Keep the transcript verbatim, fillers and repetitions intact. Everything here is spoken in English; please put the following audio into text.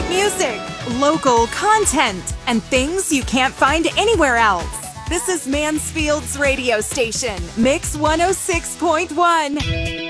music, local content, and things you can't find anywhere else. This is Mansfield's radio station, Mix one oh six point one.